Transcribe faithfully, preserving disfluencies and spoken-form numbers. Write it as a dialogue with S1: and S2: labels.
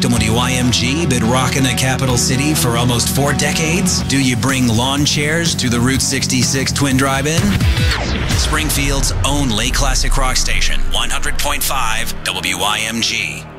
S1: W Y M G been rocking the capital city for almost four decades? Do you bring lawn chairs to the Route sixty-six Twin Drive-In? Springfield's own Lake Classic Rock Station, one hundred point five W Y M G.